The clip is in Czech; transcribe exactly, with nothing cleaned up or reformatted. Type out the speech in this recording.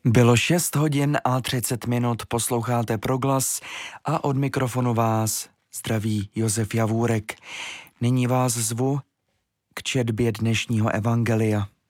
Bylo šest hodin a třicet minut, posloucháte Proglas a od mikrofonu vás zdraví Josef Javůrek. Nyní vás zvu k četbě dnešního evangelia.